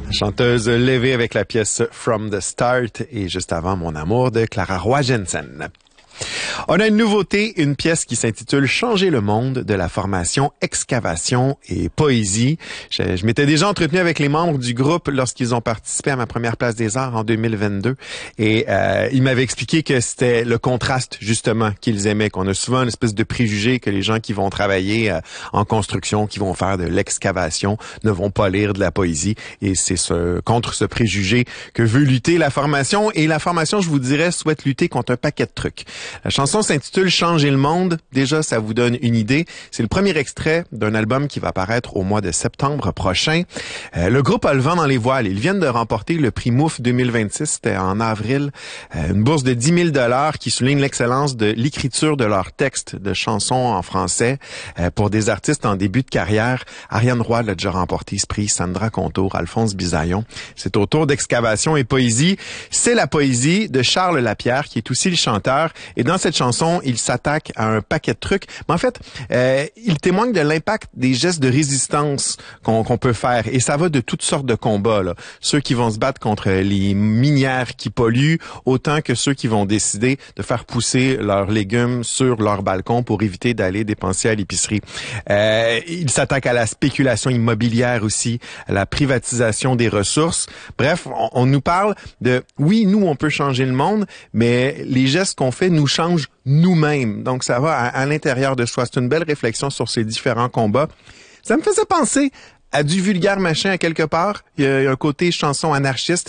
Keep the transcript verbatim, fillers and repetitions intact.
Chanteuse levée avec la pièce From the Start et juste avant Mon amour de Clara Roy Jensen. On a une nouveauté, une pièce qui s'intitule Changer le monde de la formation Excavation et Poésie. Je, je m'étais déjà entretenu avec les membres du groupe lorsqu'ils ont participé à ma première place des arts en deux mille vingt-deux et euh, ils m'avaient expliqué que c'était le contraste justement qu'ils aimaient, qu'on a souvent une espèce de préjugé que les gens qui vont travailler euh, en construction, qui vont faire de l'excavation, ne vont pas lire de la poésie et c'est ce, contre ce préjugé que veut lutter la formation et la formation, je vous dirais, souhaite lutter contre un paquet de trucs. La chanson s'intitule Changer le monde. Déjà, ça vous donne une idée. C'est le premier extrait d'un album qui va paraître au mois de septembre prochain. Euh, le groupe a le vent dans les voiles. Ils viennent de remporter le prix Mouf deux mille vingt-six. C'était en avril. Euh, une bourse de dix mille dollars qui souligne l'excellence de l'écriture de leurs textes de chansons en français euh, pour des artistes en début de carrière. Ariane Roy l'a déjà remporté ce prix. Sandra Contour, Alphonse Bisaillon. C'est au tour d'Excavation et Poésie. C'est la poésie de Charles Lapierre qui est aussi le chanteur. Et dans cette chanson, il s'attaque à un paquet de trucs. Mais en fait, euh, il témoigne de l'impact des gestes de résistance qu'on qu'on peut faire. Et ça va de toutes sortes de combats, là. Ceux qui vont se battre contre les minières qui polluent, autant que ceux qui vont décider de faire pousser leurs légumes sur leur balcon pour éviter d'aller dépenser à l'épicerie. Euh, il s'attaque à la spéculation immobilière aussi, à la privatisation des ressources. Bref, on, on nous parle de, oui, nous, on peut changer le monde, mais les gestes qu'on fait nous changent nous-mêmes. Donc, ça va à, à l'intérieur de soi. C'est une belle réflexion sur ces différents combats. Ça me faisait penser à du vulgaire machin à quelque part. Il y a un côté chanson anarchiste.